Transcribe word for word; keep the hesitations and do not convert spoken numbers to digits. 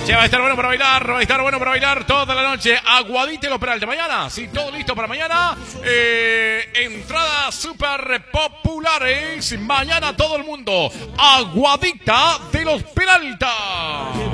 Che, va a estar bueno para bailar, va a estar bueno para bailar toda la noche. Aguadita y los Peralta. Mañana, sí, todo listo para mañana. Eh, entradas súper populares. Mañana todo el mundo. Aguadita de los Peralta.